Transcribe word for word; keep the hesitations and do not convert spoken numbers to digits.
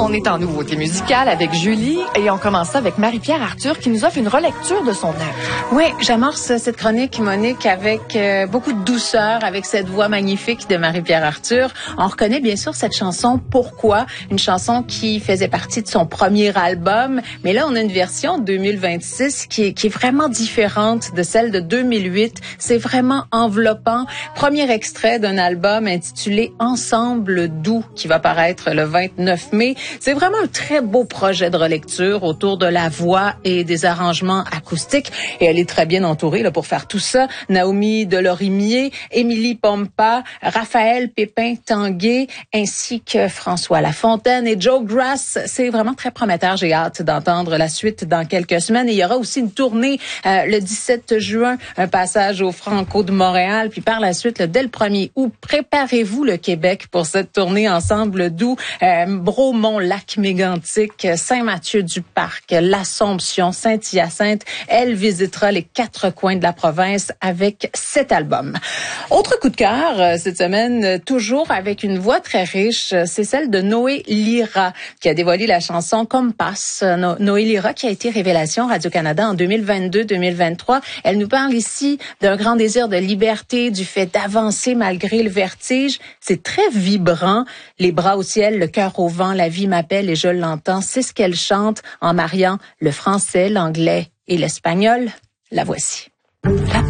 On est en nouveauté musicale avec Julie et on commence ça avec Marie-Pierre Arthur qui nous offre une relecture de son œuvre. Oui, j'amorce cette chronique, Monique, avec euh, beaucoup de douceur, avec cette voix magnifique de Marie-Pierre Arthur. On reconnaît bien sûr cette chanson « Pourquoi ?», une chanson qui faisait partie de son premier album. Mais là, on a une version deux mille vingt-six qui est, qui est vraiment différente de celle de deux mille huit. C'est vraiment enveloppant. Premier extrait d'un album intitulé « Ensemble doux » qui va paraître le vingt-neuf mai. C'est vraiment un très beau projet de relecture autour de la voix et des arrangements acoustiques. Et elle est très bien entourée là, pour faire tout ça. Naomi Delorimier, Émilie Pompa, Raphaël Pépin-Tanguay, ainsi que François Lafontaine et Joe Grass. C'est vraiment très prometteur. J'ai hâte d'entendre la suite dans quelques semaines. Et il y aura aussi une tournée euh, le dix-sept juin, un passage au Franco de Montréal. Puis par la suite, là, dès le premier août, préparez-vous le Québec pour cette tournée Ensemble doux. Euh, Bromont, Lac-Mégantic, Saint-Mathieu-du-Parc, l'Assomption, Saint-Hyacinthe. Elle visitera les quatre coins de la province avec cet album. Autre coup de cœur cette semaine, toujours avec une voix très riche, c'est celle de Noé Lira qui a dévoilé la chanson Compass. No- Noé Lira qui a été révélation Radio-Canada en deux mille vingt-deux deux mille vingt-trois. Elle nous parle ici d'un grand désir de liberté, du fait d'avancer malgré le vertige. C'est très vibrant. Les bras au ciel, le cœur au vent, la vie m'appelle et je l'entends. C'est ce qu'elle chante en mariant le français, l'anglais et l'espagnol. La voici. La